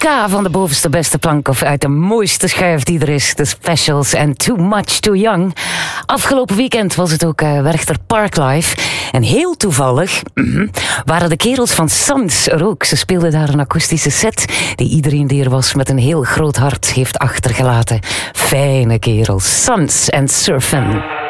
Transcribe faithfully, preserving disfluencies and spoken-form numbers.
K van de bovenste beste plank of uit de mooiste schuif die er is. De Specials en Too Much Too Young. Afgelopen weekend was het ook uh, Werchter Parklife. En heel toevallig mm, waren de kerels van Sans er ook. Ze speelden daar een akoestische set die iedereen die er was met een heel groot hart heeft achtergelaten. Fijne kerels. Sans en Surfen.